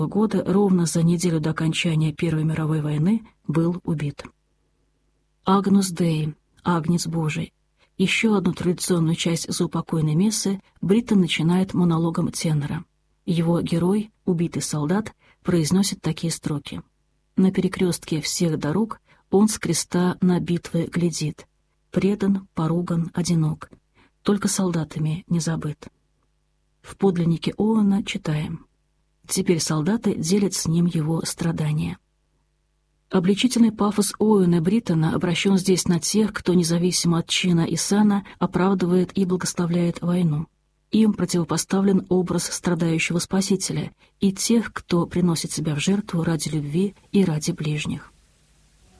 года, ровно за неделю до окончания Первой мировой войны, был убит. Агнус Дей, Агнец Божий. Еще одну традиционную часть заупокойной мессы Бриттон начинает монологом тенора. Его герой, убитый солдат, произносит такие строки. «На перекрестке всех дорог он с креста на битвы глядит. Предан, поруган, одинок. Только солдатами не забыт». В подлиннике Оуэна читаем. Теперь солдаты делят с ним его страдания. Обличительный пафос Оуэна Бриттона обращен здесь на тех, кто независимо от чина и сана оправдывает и благословляет войну. Им противопоставлен образ страдающего спасителя и тех, кто приносит себя в жертву ради любви и ради ближних.